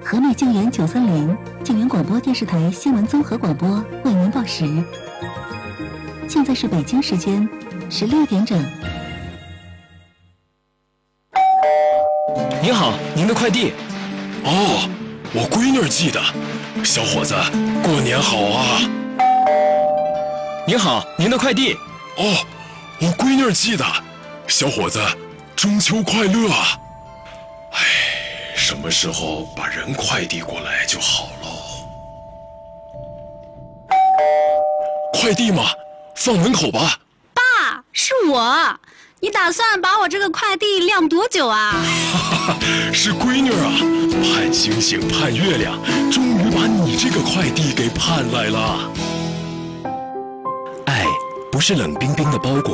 河内静园930静园广播电视台新闻综合广播为您报时。现在是北京时间16点整。 您好，您的快递。 哦，我闺女寄的。小伙子，过年好啊！ 您好，您的快递。 哦，我闺女寄的。小伙子，中秋快乐啊！哎，什么时候把人快递过来就好喽？快递吗？放门口吧。 爸，是我。你打算把我这个快递晾多久啊？ 是闺女啊，盼星星盼月亮，终于把你这个快递给盼来了。 爱不是冷冰冰的包裹，